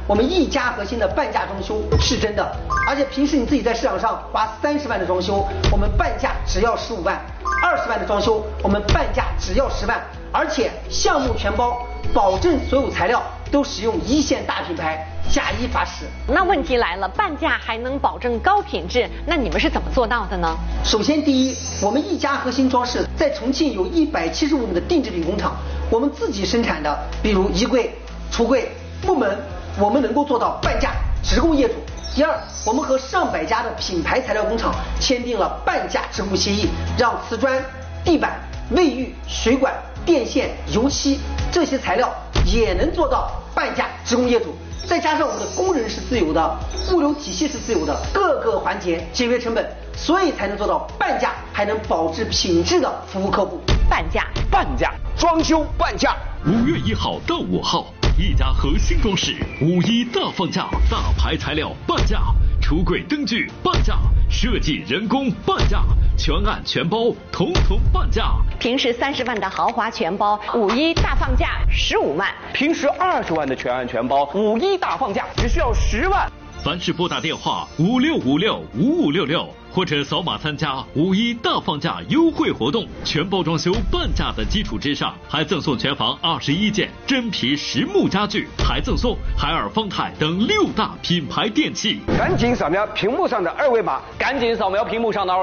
我们一家核心的半价装修是真的，而且平时你自己在市场上花30万的装修，我们半价只要15万；20万的装修，我们半价只要10万，而且项目全包，保证所有材料都使用一线大品牌，假一罚10。 那问题来了，半价还能保证高品质，那你们是怎么做到的呢？ 首先，第一，我们一家核心装饰在重庆有175亩的定制品工厂，我们自己生产的，比如衣柜、橱柜、木门，我们能够做到半价直供业主。第二，我们和上百家的品牌材料工厂签订了半价直供协议，让瓷砖、地板、卫浴、水管、电线、油漆这些材料也能做到半价直供业主。再加上我们的工人是自由的，物流体系是自由的，各个环节节约成本，所以才能做到半价，还能保质品质的服务客户。 半价装修半价。 5月1号到5号，一家核心装饰5·1大放价，大牌材料半价，橱柜灯具半价，设计人工半价，全案全包，统统半价。 平时30万的豪华全包，5·1大放价15万； 平时20万的全案全包，5·1大放价只需要10万。 凡是拨打电话56565566，或者扫码参加5·1大放价优惠活动，全包装修半价的基础之上，还赠送全房21件真皮实木家具，还赠送海尔、方太等6大品牌电器。 赶紧扫描屏幕上的二维码， 赶紧扫描屏幕上的二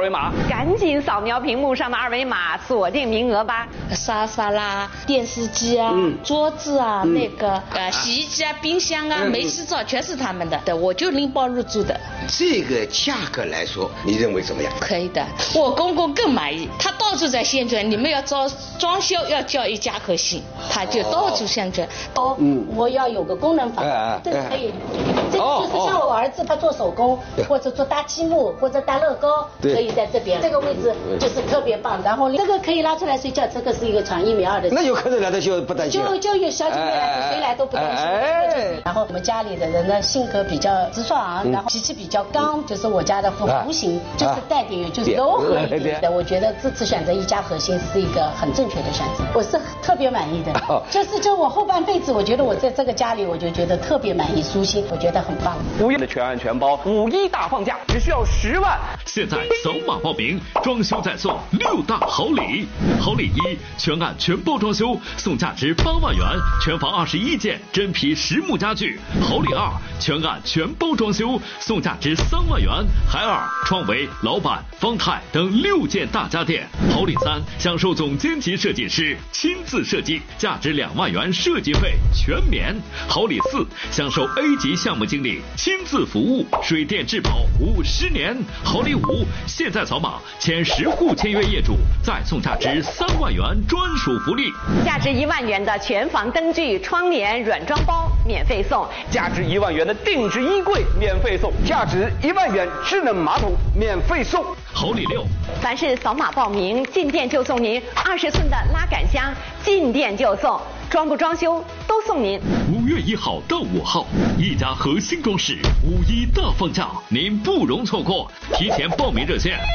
维码，锁定名额吧。 沙发啦、电视机啊、桌子啊、那个洗衣机啊、冰箱啊、煤气灶全是他们的，我就拎包入住的。 这个价格来说，你认为怎么样？ 可以的，我公公更满意，他到处在宣传，你们要装修要叫一家核心，他就到处宣传。 我要有个功能房，这个可以。这个就是像我儿子他做手工，或者做搭积木，或者搭乐高，可以在这边。这个位置就是特别棒。然后这个可以拉出来睡觉，这个是一个床1.2米的。 那有客人来的就不担心了。 就有小姐妹来，谁来都不担心。然后我们家里的人呢，性格比较直爽，然后脾气比较刚，就是我家的弧形，就是带点就是柔和一点的。我觉得这次选择一家核心是一个很正确的选择，我是特别满意的。就我后半辈子，我觉得我在这个家里，我就觉得特别满意、舒心，我觉得很棒。 5月的全案全包，5·1大放价只需要10万。 现在扫码报名，装修再送6大好礼。好礼1，全案全包装修，送价值8万元，全房21件真皮实木家具。好礼2，全案全包装修，送价值3万元，海尔、创维、老板、方太等6件大家电。好礼3，享受总监级设计师亲自设计，价值2万元设计费全免。好礼4，享受 A 级项目经理亲自服务，水电质保50年。好礼5，现在扫码前10户签约业主再送价值3万元专属福利， 价值1万元的全房灯具、窗帘、软装包免费送， 价值1万元的定制衣柜免费送，价值1万元智能马桶免费送。 好礼6， 凡是扫码报名，进店就送您20寸的拉杆箱，进店就送，装不装修都送您。 5月1号到5号，一家核心装饰5·1大放价，您不容错过。提前报名热线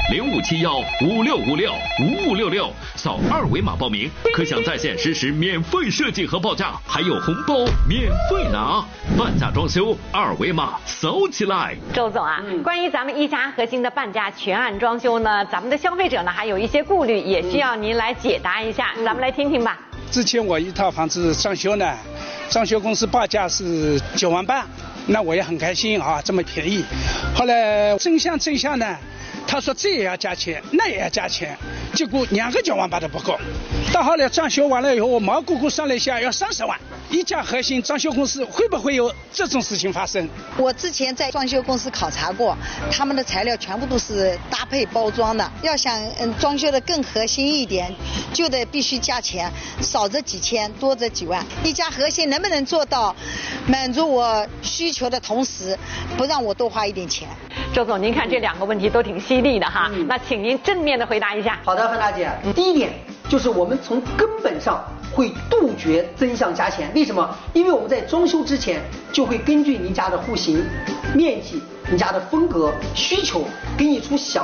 057156565566，扫2维码报名，可享在线实时免费设计和报价，还有红包免费拿。半价装修，2维码扫起来。 周总啊，关于咱们一家核心的半价全案装修呢，咱们的消费者呢还有一些顾虑，也需要您来解答一下，咱们来听听吧。 之前我一套房子装修呢，装修公司报价是9万半，那我也很开心啊，这么便宜。后来真相呢，他说这也要加钱，那也要加钱，结果2个9万半都不够。到后来装修完了以后，我毛估算了一下，要30万。一家核心装修公司会不会有这种事情发生？ 我之前在装修公司考察过，他们的材料全部都是搭配包装的。要想装修的更核心一点，就得必须加钱，少则几千，多则几万。一家核心能不能做到满足我需求的同时，不让我多花一点钱？ 周总，您看这2个问题都挺犀利的哈，那请您正面的回答一下。 好的，范大姐，第一点就是我们从根本上会杜绝增项加钱。为什么？因为我们在装修之前就会根据您家的户型、面积、你家的风格、需求，给你出详